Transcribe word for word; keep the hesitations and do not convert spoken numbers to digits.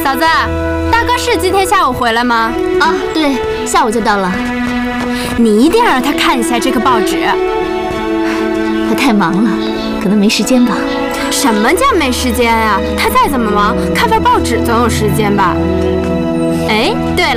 嫂子，大哥是今天下午回来吗？ 啊，对，下午就到了。 你一定要让他看一下这个报纸。 他太忙了，可能没时间吧。 什么叫没时间啊？他再怎么忙，看份报纸总有时间吧？哎，对了。